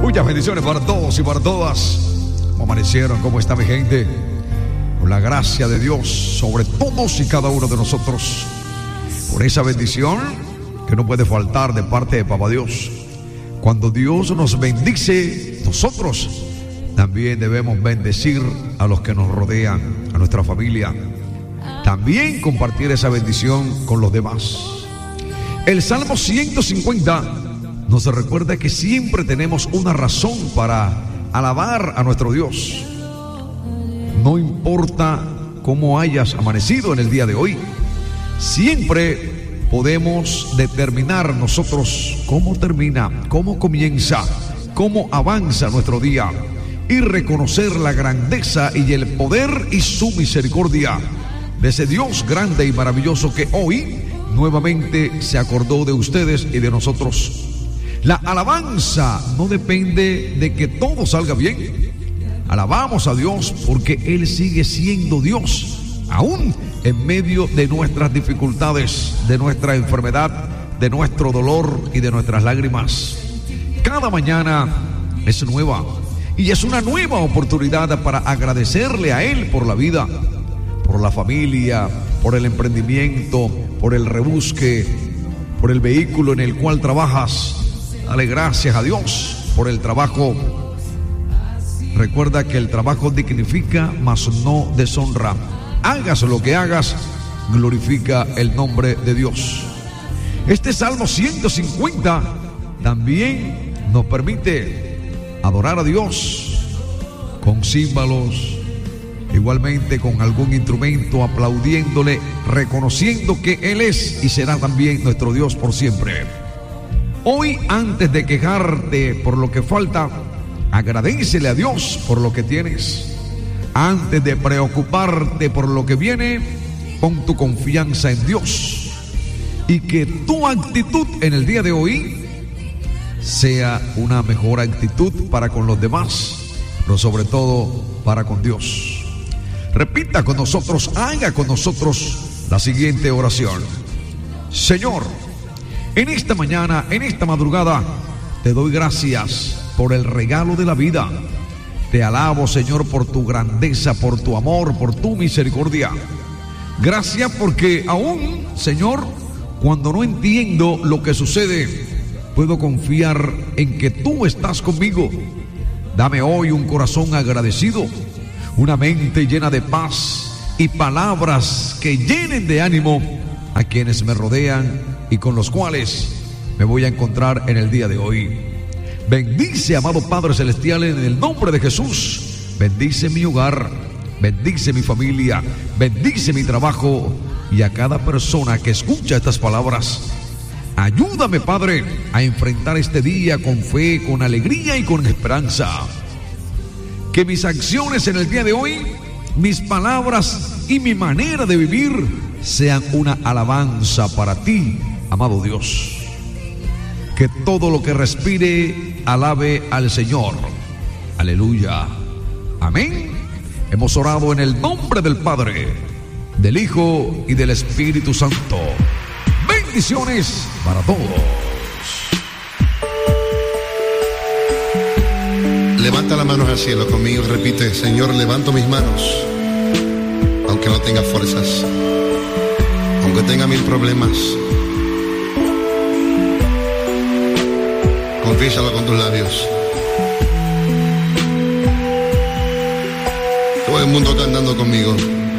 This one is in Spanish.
Muchas bendiciones para todos y para todas. ¿Cómo amanecieron? ¿Cómo está mi gente? Con la gracia de Dios sobre todos y cada uno de nosotros. Por esa bendición que no puede faltar de parte de Papá Dios. Cuando Dios nos bendice, nosotros también debemos bendecir a los que nos rodean, a nuestra familia. También compartir esa bendición con los demás. El Salmo 150 nos recuerda que siempre tenemos una razón para alabar a nuestro Dios. No importa cómo hayas amanecido en el día de hoy, siempre podemos determinar nosotros cómo termina, cómo comienza, cómo avanza nuestro día y reconocer la grandeza y el poder y su misericordia de ese Dios grande y maravilloso que hoy nuevamente se acordó de ustedes y de nosotros. La alabanza no depende de que todo salga bien. Alabamos a Dios porque Él sigue siendo Dios, aún en medio de nuestras dificultades, de nuestra enfermedad, de nuestro dolor y de nuestras lágrimas. Cada mañana es nueva y es una nueva oportunidad para agradecerle a Él por la vida, por la familia, por el emprendimiento, por el rebusque, por el vehículo en el cual trabajas. Dale gracias a Dios por el trabajo. Recuerda que el trabajo dignifica, mas no deshonra. Hagas lo que hagas, glorifica el nombre de Dios. Este Salmo 150 también nos permite adorar a Dios con címbalos, igualmente con algún instrumento, aplaudiéndole, reconociendo que Él es y será también nuestro Dios por siempre. Hoy, antes de quejarte por lo que falta, agradécele a Dios por lo que tienes. Antes de preocuparte por lo que viene, pon tu confianza en Dios. Y que tu actitud en el día de hoy sea una mejor actitud para con los demás, pero sobre todo para con Dios. Repita con nosotros, haga con nosotros la siguiente oración. Señor, en esta mañana, en esta madrugada, te doy gracias por el regalo de la vida. Te alabo, Señor, por tu grandeza, por tu amor, por tu misericordia. Gracias porque aún, Señor, cuando no entiendo lo que sucede, puedo confiar en que tú estás conmigo. Dame hoy un corazón agradecido, una mente llena de paz y palabras que llenen de ánimo a quienes me rodean y con los cuales me voy a encontrar en el día de hoy. Bendice, amado Padre Celestial, en el nombre de Jesús. Bendice mi hogar, bendice mi familia, bendice mi trabajo y a cada persona que escucha estas palabras. Ayúdame, Padre, a enfrentar este día con fe, con alegría y con esperanza. Que mis acciones en el día de hoy, mis palabras y mi manera de vivir sean una alabanza para ti, amado Dios. Que todo lo que respire alabe al Señor. Aleluya. Amén. Hemos orado en el nombre del Padre, del Hijo y del Espíritu Santo. Bendiciones para todos. Levanta las manos al cielo conmigo y repite: Señor, levanto mis manos, aunque no tenga fuerzas, aunque tenga mil problemas. Confiésalo con tus labios. Todo el mundo cantando conmigo.